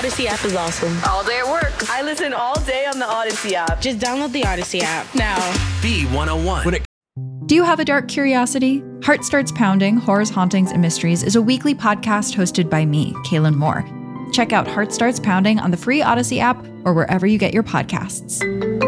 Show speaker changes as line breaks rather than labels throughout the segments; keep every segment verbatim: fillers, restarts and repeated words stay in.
Odyssey app is awesome.
All day at work.
I listen all day on the Odyssey app.
Just download the Odyssey app now.
B one oh one. When it-
Do you have a dark curiosity? Heart Starts Pounding, Horrors, Hauntings, and Mysteries is a weekly podcast hosted by me, Kaylin Moore. Check out Heart Starts Pounding on the free Odyssey app or wherever you get your podcasts.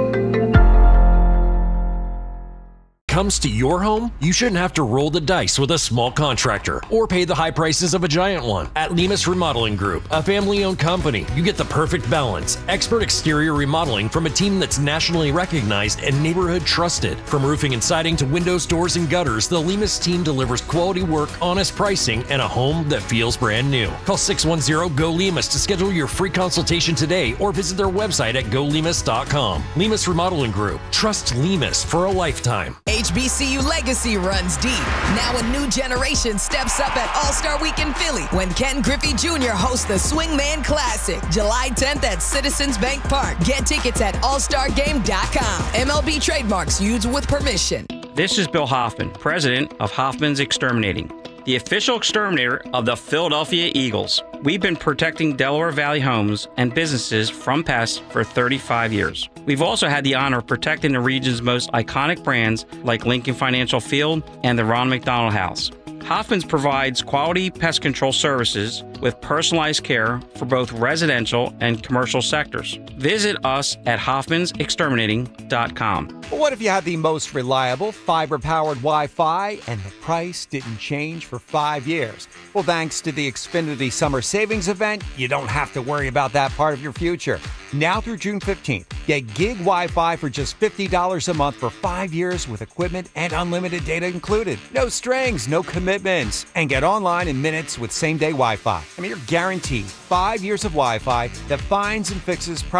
Comes to your home, you shouldn't have to roll the dice with a small contractor or pay the high prices of a giant one. At Lemus Remodeling Group, a family-owned company, you get the perfect balance. Expert exterior remodeling from a team that's nationally recognized and neighborhood trusted. From roofing and siding to windows, doors, and gutters, the Lemus team delivers quality work, honest pricing, and a home that feels brand new. Call six one zero, G O, Lemus to schedule your free consultation today or visit their website at go lemus dot com. Lemus Remodeling Group. Trust Lemus for a lifetime.
H B C U legacy runs deep. Now a new generation steps up at All-Star Week in Philly when Ken Griffey Junior hosts the Swingman Classic, July tenth at Citizens Bank Park. Get tickets at all star game dot com. M L B trademarks used with permission.
This is Bill Hoffman, president of Hoffman's Exterminating, the official exterminator of the Philadelphia Eagles. We've been protecting Delaware Valley homes and businesses from pests for thirty-five years. We've also had the honor of protecting the region's most iconic brands like Lincoln Financial Field and the Ron McDonald House. Hoffman's provides quality pest control services with personalized care for both residential and commercial sectors. Visit us at hoffmans exterminating dot com.
But what if you had the most reliable fiber-powered Wi-Fi and the price didn't change for five years? Well, thanks to the Xfinity Summer Savings Event, you don't have to worry about that part of your future. Now through June fifteenth, get gig Wi-Fi for just fifty dollars a month for five years with equipment and unlimited data included. No strings, no commitments, and get online in minutes with same-day Wi-Fi. I mean, you're guaranteed five years of Wi-Fi that finds and fixes problems